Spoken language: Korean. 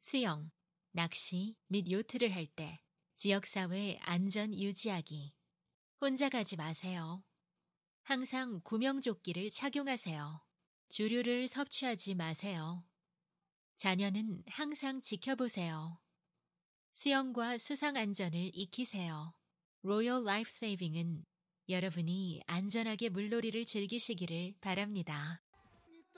수영, 낚시 및 요트를 할 때 지역사회 안전 유지하기. 혼자 가지 마세요. 항상 구명조끼를 착용하세요. 주류를 섭취하지 마세요. 자녀는 항상 지켜보세요. 수영과 수상 안전을 익히세요. 로열 라이프 세이빙은 여러분이 안전하게 물놀이를 즐기시기를 바랍니다.